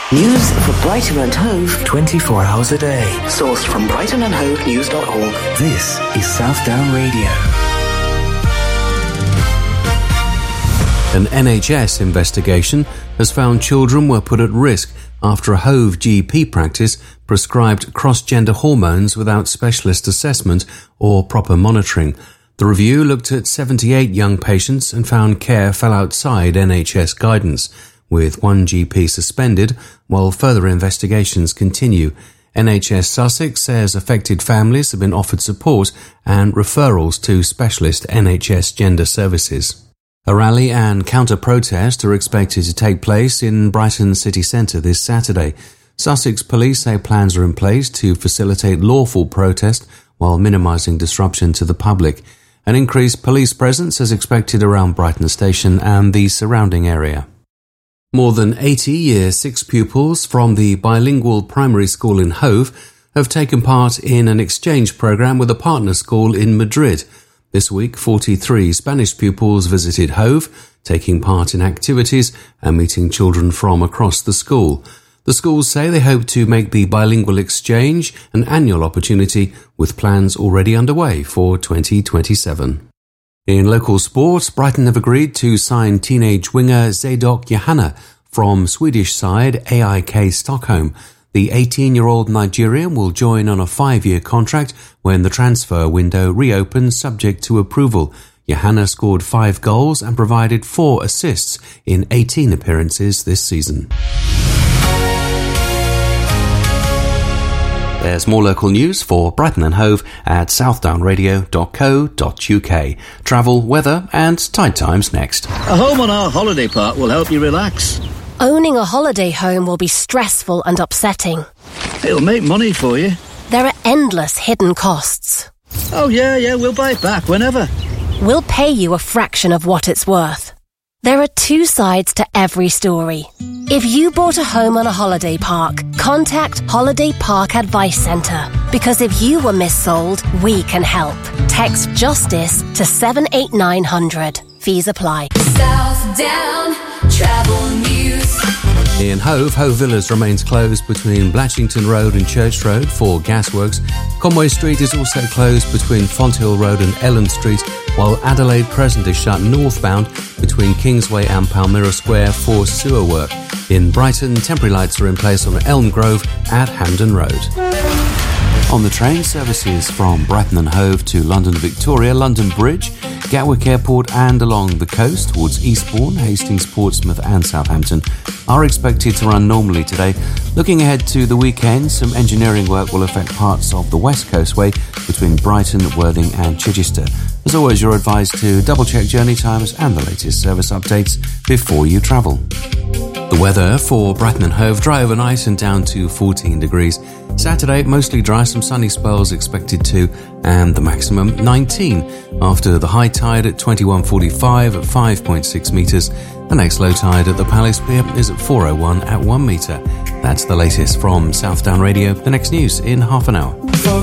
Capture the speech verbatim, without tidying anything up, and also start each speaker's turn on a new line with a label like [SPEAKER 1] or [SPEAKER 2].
[SPEAKER 1] News for Brighton and Hove
[SPEAKER 2] twenty-four hours a day.
[SPEAKER 1] Sourced from brighton and hove news dot org.
[SPEAKER 2] This is Southdown Radio.
[SPEAKER 3] An N H S investigation has found children were put at risk after a Hove G P practice prescribed cross-gender hormones without specialist assessment or proper monitoring. The review looked at seventy-eight young patients and found care fell outside N H S guidance, with one G P suspended while further investigations continue. N H S Sussex says affected families have been offered support and referrals to specialist N H S gender services. A rally and counter-protest are expected to take place in Brighton city centre this Saturday. Sussex police say plans are in place to facilitate lawful protest while minimising disruption to the public. An increased police presence is expected around Brighton Station and the surrounding area. More than eighty Year six pupils from the bilingual primary school in Hove have taken part in an exchange programme with a partner school in Madrid. This week, forty-three Spanish pupils visited Hove, taking part in activities and meeting children from across the school. The schools say they hope to make the bilingual exchange an annual opportunity, with plans already underway for twenty twenty-seven. In local sports, Brighton have agreed to sign teenage winger Zadok Johanna from Swedish side A I K Stockholm. The eighteen-year-old Nigerian will join on a five-year contract when the transfer window reopens subject to approval. Johanna scored five goals and provided four assists in eighteen appearances this season. There's more local news for Brighton and Hove at southdown radio dot co dot uk. Travel, weather and tide times next.
[SPEAKER 4] A home on our holiday park will help you relax.
[SPEAKER 5] Owning a holiday home will be stressful and upsetting.
[SPEAKER 4] It'll make money for you.
[SPEAKER 5] There are endless hidden costs.
[SPEAKER 4] Oh yeah, yeah, we'll buy it back whenever.
[SPEAKER 5] We'll pay you a fraction of what it's worth. There are two sides to every story. If you bought a home on a holiday park, contact Holiday Park Advice Centre, because if you were missold, we can help. Text JUSTICE to seven eight nine hundred. Fees apply.
[SPEAKER 6] Southdown Travel News.
[SPEAKER 3] In Hove, Hove Villas remains closed between Blatchington Road and Church Road for gasworks. Conway Street is also closed between Fonthill Road and Ellen Street, while Adelaide Crescent is shut northbound between Kingsway and Palmyra Square for sewer work. In Brighton, temporary lights are in place on Elm Grove at Hampden Road. On the train, services from Brighton and Hove to London Victoria, London Bridge, Gatwick Airport and along the coast towards Eastbourne, Hastings, Portsmouth and Southampton are expected to run normally today. Looking ahead to the weekend, some engineering work will affect parts of the West Coastway between Brighton, Worthing and Chichester. As always, you're advised to double-check journey times and the latest service updates before you travel. The weather for Brighton and Hove: dry overnight and down to fourteen degrees. Saturday, mostly dry, some sunny spells expected too, and the maximum nineteen. After the high tide at twenty-one forty-five at five point six metres. The next low tide at the Palace Pier is at four oh one at one metre. That's the latest from Southdown Radio. The next news in half an hour.